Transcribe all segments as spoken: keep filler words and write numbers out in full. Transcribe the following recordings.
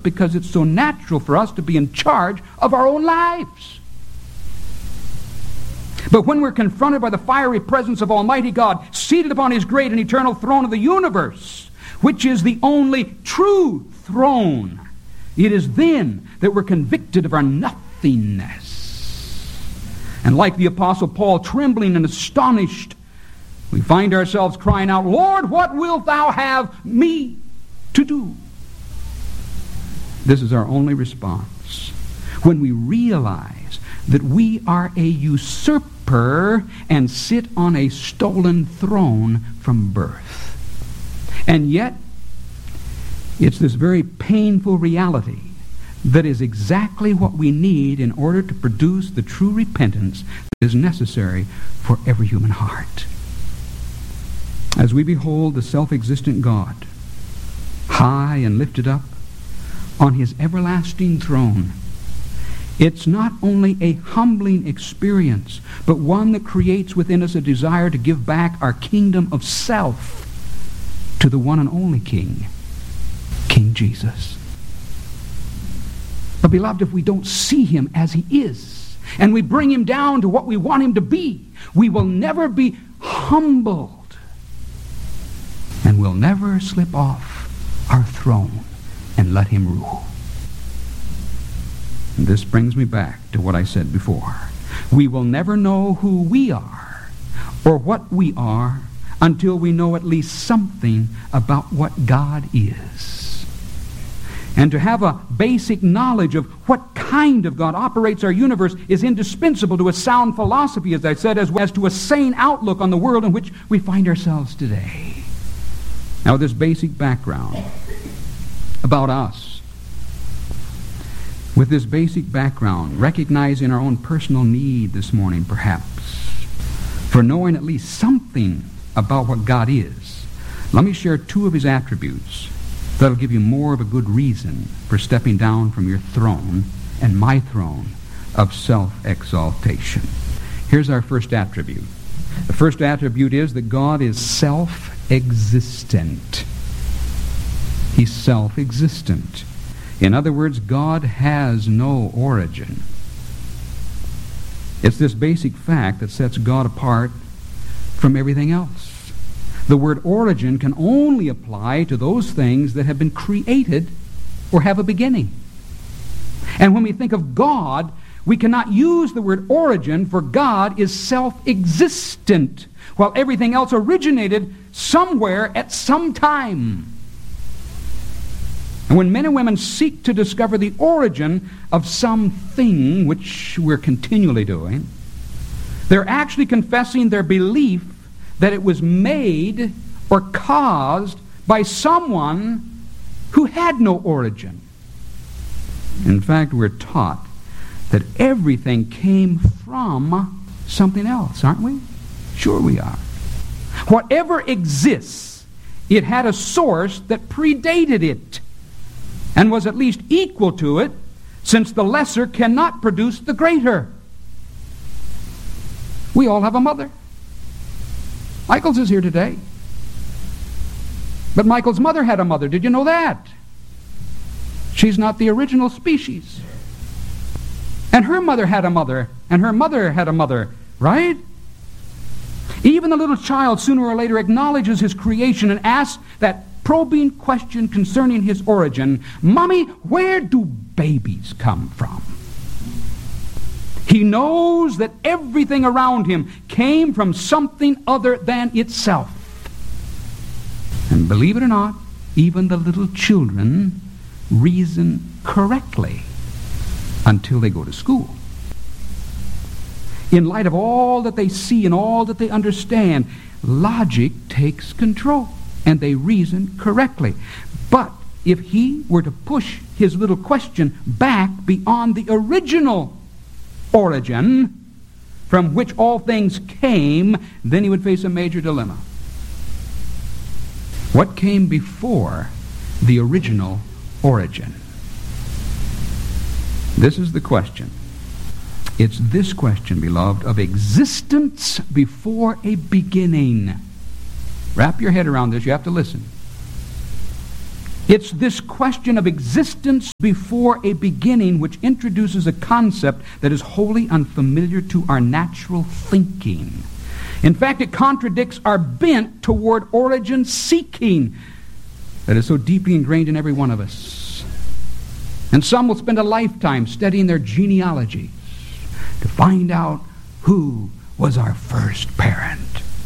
because it's so natural for us to be in charge of our own lives. But when we're confronted by the fiery presence of Almighty God, seated upon His great and eternal throne of the universe, which is the only true throne, it is then that we're convicted of our nothingness. And like the Apostle Paul, trembling and astonished, we find ourselves crying out, Lord, what wilt thou have me to do? This is our only response when we realize that we are a usurper and sit on a stolen throne from birth. And yet, it's this very painful reality that is exactly what we need in order to produce the true repentance that is necessary for every human heart. As we behold the self-existent God, high and lifted up on His everlasting throne, it's not only a humbling experience, but one that creates within us a desire to give back our kingdom of self to the one and only King, King Jesus. But beloved, if we don't see Him as He is, and we bring Him down to what we want Him to be, we will never be humbled, and we'll never slip off our throne and let Him rule. And this brings me back to what I said before. We will never know who we are or what we are until we know at least something about what God is. And to have a basic knowledge of what kind of God operates our universe is indispensable to a sound philosophy, as I said, as well as to a sane outlook on the world in which we find ourselves today. Now, this basic background about us, with this basic background, recognizing our own personal need this morning, perhaps, for knowing at least something about what God is, let me share two of His attributes that'll give you more of a good reason for stepping down from your throne and my throne of self-exaltation. Here's our first attribute. The first attribute is that God is self-existent. He's self-existent. In other words, God has no origin. It's this basic fact that sets God apart from everything else. The word origin can only apply to those things that have been created or have a beginning. And when we think of God, we cannot use the word origin, for God is self-existent, while everything else originated somewhere at some time. And when men and women seek to discover the origin of something, which we're continually doing, they're actually confessing their belief that it was made or caused by someone who had no origin. In fact, we're taught that everything came from something else, aren't we? Sure we are. Whatever exists, it had a source that predated it and was at least equal to it, since the lesser cannot produce the greater. We all have a mother. Michael's is here today. But Michael's mother had a mother. Did you know that? She's not the original species. And her mother had a mother, and her mother had a mother, right? Even the little child sooner or later acknowledges his creation and asks that probing question concerning his origin, Mommy, where do babies come from? He knows that everything around him came from something other than itself. And believe it or not, even the little children reason correctly until they go to school. In light of all that they see and all that they understand, logic takes control, and they reason correctly. But if he were to push his little question back beyond the original origin from which all things came, then he would face a major dilemma. What came before the original origin? This is the question. It's this question, beloved, of existence before a beginning. Wrap your head around this. You have to listen. It's this question of existence before a beginning which introduces a concept that is wholly unfamiliar to our natural thinking. In fact, it contradicts our bent toward origin seeking that is so deeply ingrained in every one of us. And some will spend a lifetime studying their genealogies to find out who was our first parent.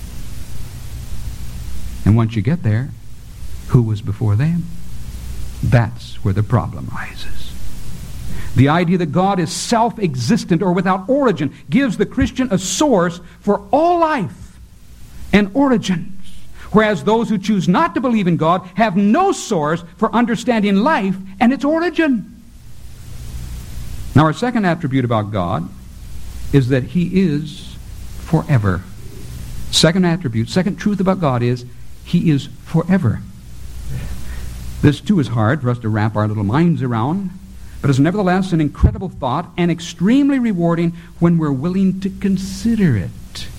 And once you get there, who was before them? That's where the problem rises. The idea that God is self-existent or without origin gives the Christian a source for all life and origins, whereas those who choose not to believe in God have no source for understanding life and its origin. Now, our second attribute about God is that He is forever. Second attribute, second truth about God is He is forever. This too is hard for us to wrap our little minds around, but is nevertheless an incredible thought and extremely rewarding when we're willing to consider it.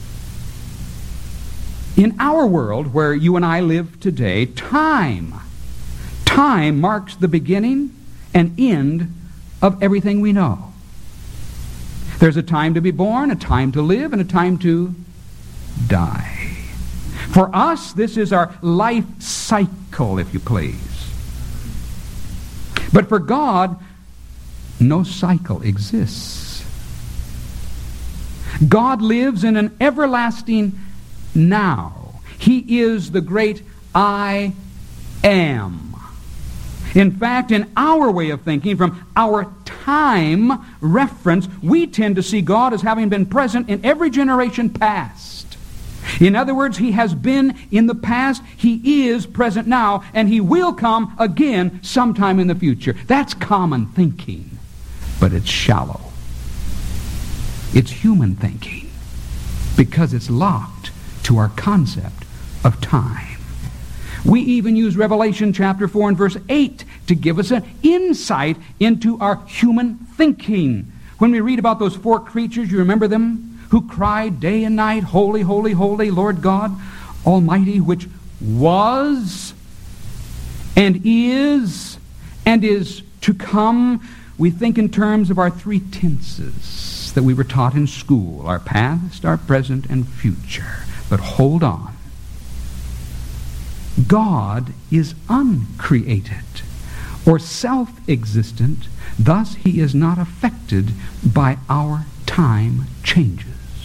In our world, where you and I live today, time, time marks the beginning and end of everything we know. There's a time to be born, a time to live, and a time to die. For us, this is our life cycle, if you please. But for God, no cycle exists. God lives in an everlasting now. He is the great I am. In fact, in our way of thinking, from our time reference, we tend to see God as having been present in every generation past. In other words, He has been in the past, He is present now, and He will come again sometime in the future. That's common thinking, but it's shallow. It's human thinking, because it's locked to our concept of time. We even use Revelation chapter four and verse eight to give us an insight into our human thinking. When we read about those four creatures, you remember them? Who cried day and night, Holy, holy, holy, Lord God Almighty, which was and is and is to come. We think in terms of our three tenses that we were taught in school, our past, our present, and future. But hold on. God is uncreated or self-existent, thus He is not affected by our time changes.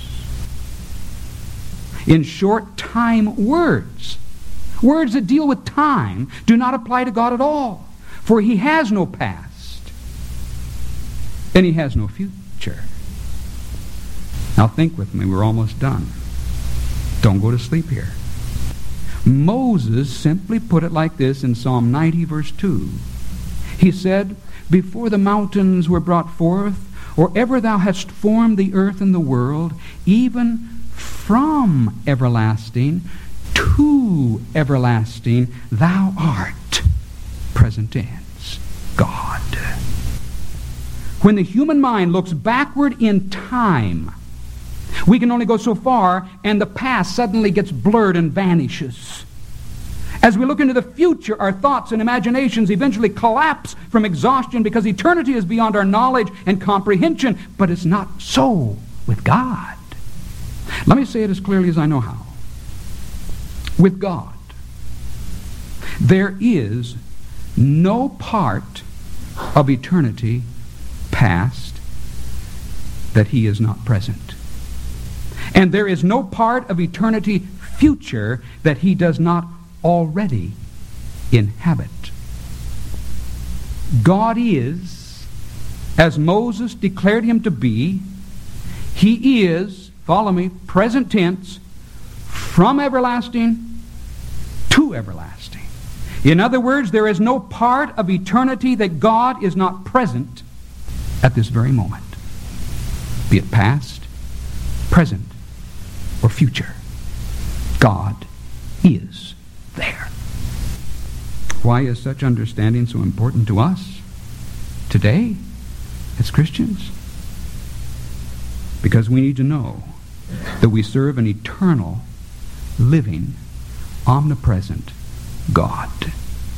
In short, time words, words that deal with time, do not apply to God at all, for He has no past and He has no future. Now think with me, we're almost done. Don't go to sleep here. Moses simply put it like this in Psalm ninety, verse two. He said, Before the mountains were brought forth, or ever thou hast formed the earth and the world, even from everlasting to everlasting, thou art, present tense, God. When the human mind looks backward in time, we can only go so far, and the past suddenly gets blurred and vanishes. As we look into the future, our thoughts and imaginations eventually collapse from exhaustion because eternity is beyond our knowledge and comprehension. But it's not so with God. Let me say it as clearly as I know how. With God, there is no part of eternity past that He is not present. And there is no part of eternity future that He does not already inhabit. God is, as Moses declared Him to be, He is, follow me, present tense, from everlasting to everlasting. In other words, there is no part of eternity that God is not present at this very moment, be it past, present, or future. God is there. Why is such understanding so important to us today as Christians? Because we need to know that we serve an eternal, living, omnipresent God.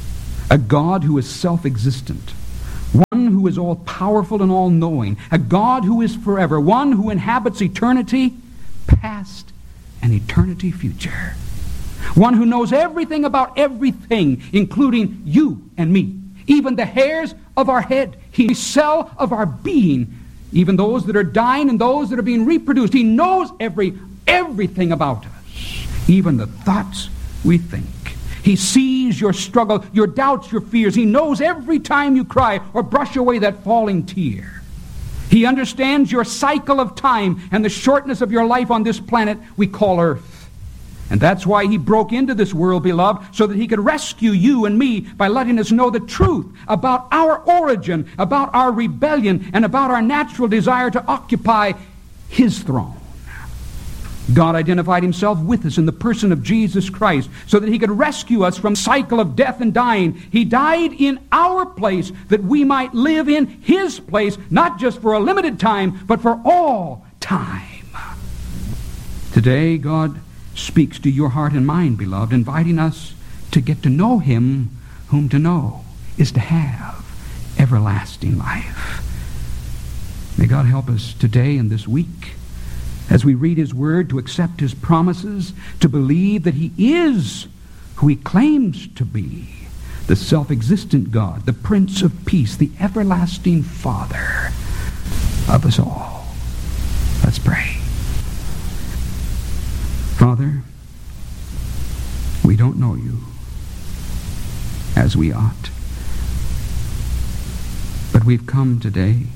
a God who is self-existent, one who is all-powerful and all-knowing, a God who is forever, one who inhabits eternity past and eternity future, one who knows everything about everything, including you and me, even the hairs of our head, the cell of our being, even those that are dying and those that are being reproduced. He knows every everything about us, even the thoughts we think. He sees your struggle, your doubts, your fears. He knows every time you cry or brush away that falling tear. He understands your cycle of time and the shortness of your life on this planet we call Earth. And that's why he broke into this world, beloved, so that he could rescue you and me by letting us know the truth about our origin, about our rebellion, and about our natural desire to occupy his throne. God identified himself with us in the person of Jesus Christ so that he could rescue us from the cycle of death and dying. He died in our place that we might live in his place, not just for a limited time, but for all time. Today, God speaks to your heart and mind, beloved, inviting us to get to know him whom to know is to have everlasting life. May God help us today and this week as we read his word to accept his promises, to believe that he is who he claims to be, the self-existent God, the Prince of Peace, the everlasting Father of us all. Let's pray. Father, we don't know you as we ought, but we've come today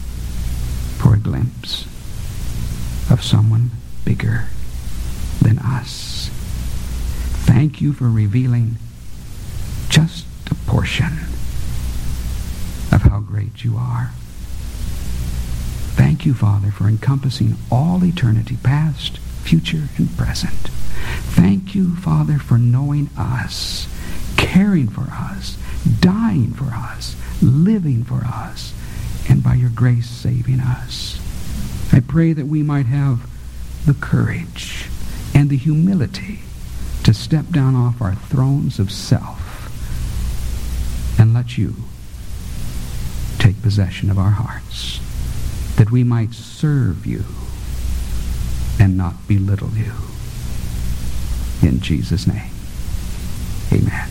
for a glimpse of someone bigger than us. Thank you for revealing just a portion of how great you are. Thank you, Father, for encompassing all eternity, past, future, and present. Thank you, Father, for knowing us, caring for us, dying for us, living for us, and by your grace saving us. I pray that we might have the courage and the humility to step down off our thrones of self and let you take possession of our hearts, that we might serve you and not belittle you. In Jesus' name, amen.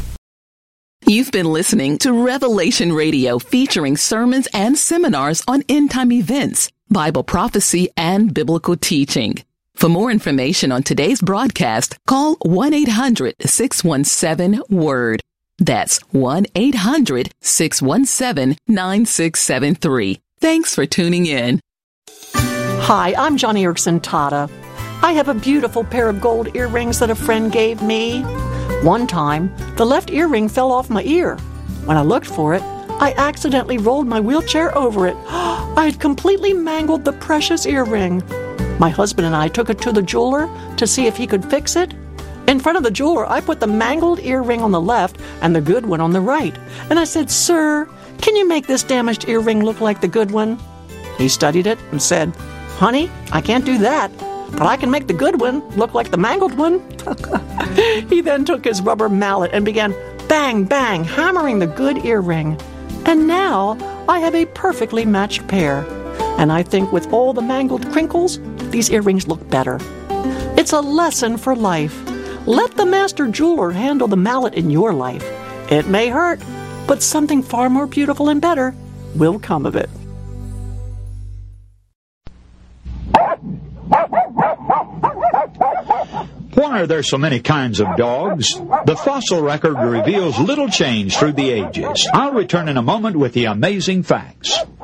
You've been listening to Revelation Radio, featuring sermons and seminars on end-time events, Bible prophecy, and biblical teaching. For more information on today's broadcast, call one eight hundred six one seven WORD. That's one eight hundred six one seven nine six seven three. Thanks for tuning in. Hi, I'm Joni Eareckson Tada. I have a beautiful pair of gold earrings that a friend gave me. One time, the left earring fell off my ear. When I looked for it, I accidentally rolled my wheelchair over it. I had completely mangled the precious earring. My husband and I took it to the jeweler to see if he could fix it. In front of the jeweler, I put the mangled earring on the left and the good one on the right. And I said, "Sir, can you make this damaged earring look like the good one?" He studied it and said, "Honey, I can't do that, but I can make the good one look like the mangled one." He then took his rubber mallet and began bang, bang, hammering the good earring. And now I have a perfectly matched pair. And I think with all the mangled crinkles, these earrings look better. It's a lesson for life. Let the master jeweler handle the mallet in your life. It may hurt, but something far more beautiful and better will come of it. Why are there so many kinds of dogs? The fossil record reveals little change through the ages. I'll return in a moment with the amazing facts.